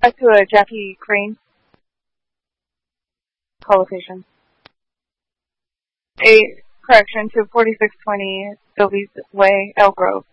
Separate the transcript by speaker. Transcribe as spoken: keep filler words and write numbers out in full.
Speaker 1: Back to a Jackie Crane call location. Eight, correction, to forty-six twenty Sylvie's Way, Elk Grove.